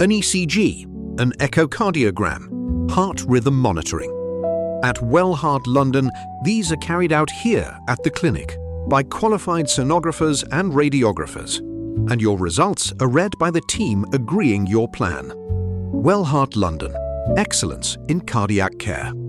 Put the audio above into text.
an ECG, an echocardiogram, heart rhythm monitoring. At Wellheart London, these are carried out here at the clinic by qualified sonographers and radiographers, and your results are read by the team agreeing your plan. Wellheart London, excellence in cardiac care.